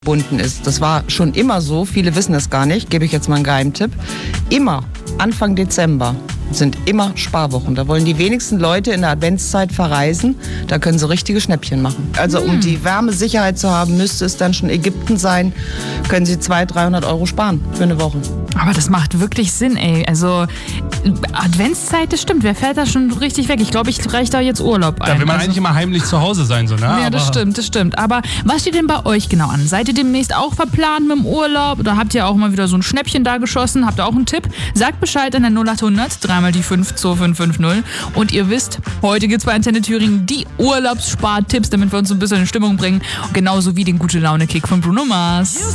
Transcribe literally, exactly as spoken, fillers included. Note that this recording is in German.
gebunden ist. Das war schon immer so, viele wissen es gar nicht, gebe ich jetzt mal einen Geheimtipp. Immer Anfang Dezember sind immer Sparwochen. Da wollen die wenigsten Leute in der Adventszeit verreisen. Da können sie richtige Schnäppchen machen. Also um die Wärmesicherheit zu haben, müsste es dann schon Ägypten sein. Können sie zweihundert, dreihundert Euro sparen für eine Woche. Aber das macht wirklich Sinn, ey. Also Adventszeit, das stimmt. Wer fährt da schon richtig weg? Ich glaube, ich reiche da jetzt Urlaub ein. Da will man also, eigentlich immer heimlich zu Hause sein, so, ne? Ja, Aber das stimmt, das stimmt. Aber was steht denn bei euch genau an? Seid ihr demnächst auch verplant mit dem Urlaub? Oder habt ihr auch mal wieder so ein Schnäppchen da geschossen? Habt ihr auch einen Tipp? Sagt Bescheid an der null acht hundert, dreimal die fünf, zwei fünf fünf null. Und ihr wisst, heute gibt's bei Antenne Thüringen die Urlaubsspartipps, damit wir uns so ein bisschen in Stimmung bringen. Genauso wie den Gute-Laune-Kick von Bruno Mars.